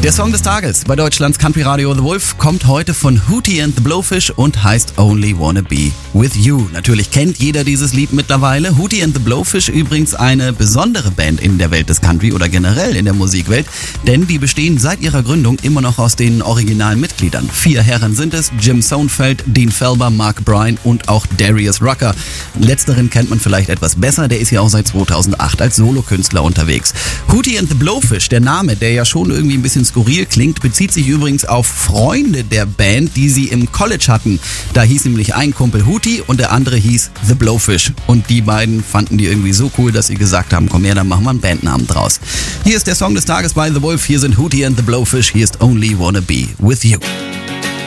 Der Song des Tages bei Deutschlands Country Radio The Wolf kommt heute von Hootie and the Blowfish und heißt Only Wanna Be With You. Natürlich kennt jeder dieses Lied mittlerweile. Hootie and the Blowfish übrigens eine besondere Band in der Welt des Country oder generell in der Musikwelt, denn die bestehen seit ihrer Gründung immer noch aus den originalen Mitgliedern. 4 Herren sind es: Jim Sonfeld, Dean Felber, Mark Bryan und auch Darius Rucker. Letzteren kennt man vielleicht etwas besser, der ist ja auch seit 2008 als Solokünstler unterwegs. Hootie and the Blowfish, der Name, der ja schon irgendwie ein bisschen skurril klingt, bezieht sich übrigens auf Freunde der Band, die sie im College hatten. Da hieß nämlich ein Kumpel Hootie und der andere hieß The Blowfish. Und die beiden fanden die irgendwie so cool, dass sie gesagt haben, komm her, dann machen wir einen Bandnamen draus. Hier ist der Song des Tages bei The Wolf. Hier sind Hootie and the Blowfish. Hier ist Only Wanna Be With You.